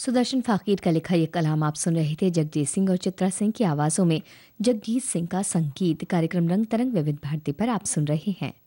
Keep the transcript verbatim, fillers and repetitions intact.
सुदर्शन फाकीर का लिखा ये कलाम आप सुन रहे थे जगजीत सिंह और चित्रा सिंह की आवाज़ों में। जगजीत सिंह का संगीत कार्यक्रम रंग तरंग विविध भारती पर आप सुन रहे हैं।